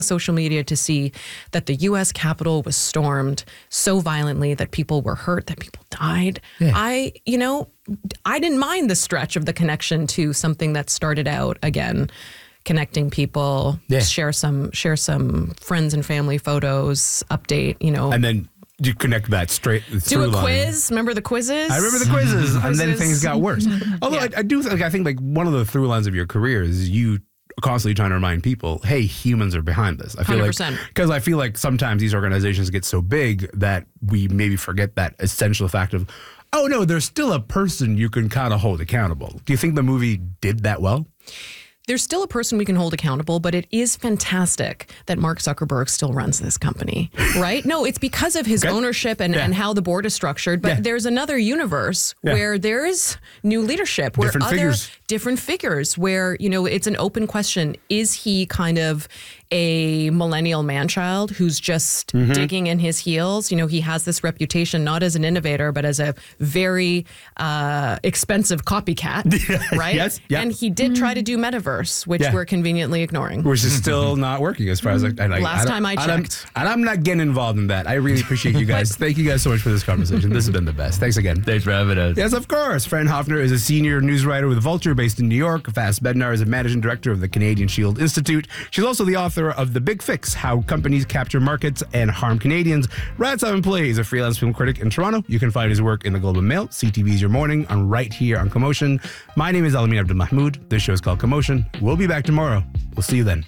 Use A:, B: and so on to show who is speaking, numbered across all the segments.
A: social media to see that the U.S. Capitol was stormed so violently that people were hurt, that people died.
B: Yeah.
A: I didn't mind the stretch of the connection to something that started out, again, connecting people, share some friends and family photos, update,
B: And then you connect that straight
A: do
B: through
A: a
B: line.
A: quiz. Remember the quizzes?
B: I remember the quizzes, and then things got worse. Although
A: Yeah.
B: I think like one of the through lines of your career is you constantly trying to remind people, hey, humans are behind this. I feel
A: 100%.
B: because I feel like sometimes these organizations get so big that we maybe forget that essential fact of, oh no, there's still a person you can kind of hold accountable. Do you think the movie did that well?
A: There's still a person we can hold accountable, but it is fantastic that Mark Zuckerberg still runs this company, right? No, it's because of his ownership and how the board is structured. But there's another universe where there's new leadership, where different figures, where, it's an open question. Is he kind of a millennial man-child who's just digging in his heels? He has this reputation not as an innovator, but as a very expensive copycat, right?
B: Yes. Yeah.
A: And he did try to do metaverse, which we're conveniently ignoring.
B: Which is still not working as far as
A: Last time I checked.
B: And I'm not getting involved in that. I really appreciate you guys. Thank you guys so much for this conversation. This has been the best. Thanks again.
C: Thanks for having us.
B: Yes, of course. Fran Hoffner is a senior news writer with Vulture based in New York. Vass Bednar is a managing director of the Canadian Shield Institute. She's also the author of The Big Fix, How Companies Capture Markets and Harm Canadians. Brad Simon Play is a freelance film critic in Toronto. You can find his work in the Globe and Mail, CTV's Your Morning, and right here on Commotion. My name is Alamin Abdul Mahmoud. This show is called Commotion. We'll be back tomorrow. We'll see you then.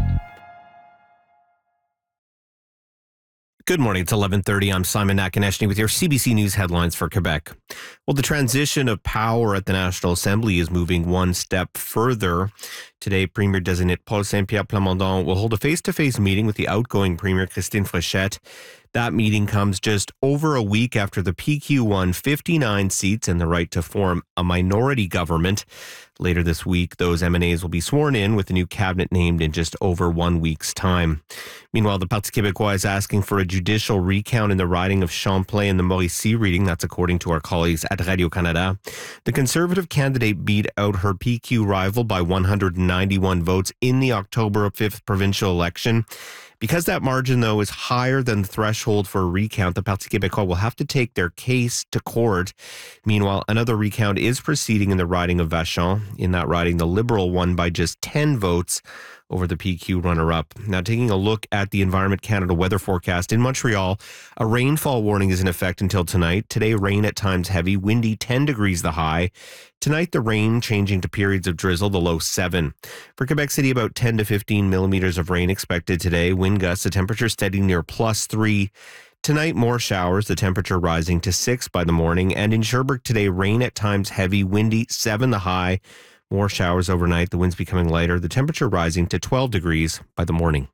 D: Good morning. It's 11:30. I'm Simon Nakonechny with your CBC News headlines for Quebec. Well, the transition of power at the National Assembly is moving one step further. Today, Premier-designate Paul Saint-Pierre Plamondon will hold a face-to-face meeting with the outgoing Premier Christine Fréchette. That meeting comes just over a week after the PQ won 59 seats and the right to form a minority government. Later this week, those MNAs will be sworn in with the new cabinet named in just over 1 week's time. Meanwhile, the Parti Québécois is asking for a judicial recount in the riding of Champlain and the Mauricie reading. That's according to our colleagues at Radio-Canada. The Conservative candidate beat out her PQ rival by 191 votes in the October 5th provincial election. Because that margin, though, is higher than the threshold for a recount, the Parti Québécois will have to take their case to court. Meanwhile, another recount is proceeding in the riding of Vachon. In that riding, the Liberal won by just 10 votes over the PQ runner-up. Now, taking a look at the Environment Canada weather forecast, in Montreal, a rainfall warning is in effect until tonight. Today, rain at times heavy, windy, 10 degrees the high. Tonight, the rain changing to periods of drizzle, the low 7. For Quebec City, about 10 to 15 millimeters of rain expected today. Wind gusts, the temperature steady near +3. Tonight, more showers, the temperature rising to 6 by the morning. And in Sherbrooke today, rain at times heavy, windy, 7 the high. More showers overnight, the winds becoming lighter, the temperature rising to 12 degrees by the morning.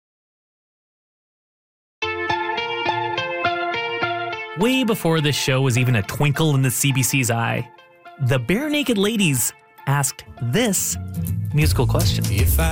C: Way before this show was even a twinkle in the CBC's eye, the Bare Naked Ladies asked this musical question.